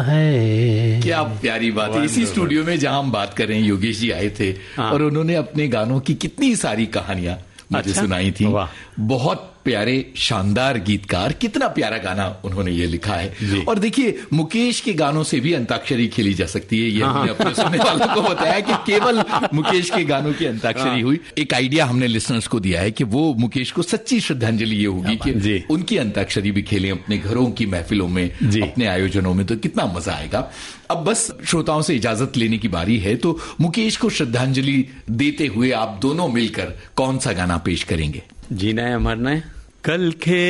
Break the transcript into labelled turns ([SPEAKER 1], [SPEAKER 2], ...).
[SPEAKER 1] है।
[SPEAKER 2] क्या प्यारी बात है। इसी स्टूडियो में जहां हम बात कर रहे हैं, योगेश जी आए थे और उन्होंने अपने गानों की कितनी सारी कहानियां मुझे सुनाई थी। बहुत प्यारे शानदार गीतकार, कितना प्यारा गाना उन्होंने ये लिखा है। और देखिए, मुकेश के गानों से भी अंताक्षरी खेली जा सकती है। ये हमने अपने सुनने वालों को बताया कि केवल मुकेश के गानों की अंताक्षरी हुई। एक आइडिया हमने लिसनर्स को दिया है कि वो मुकेश को सच्ची श्रद्धांजलि ये होगी कि उनकी अंताक्षरी भी खेलें अपने घरों की महफिलों में, अपने आयोजनों में, तो कितना मजा आएगा। अब बस श्रोताओं से इजाजत लेने की बारी है, तो मुकेश को श्रद्धांजलि देते हुए आप दोनों मिलकर कौन सा गाना पेश करेंगे?
[SPEAKER 1] जीना है मरना है। कल खे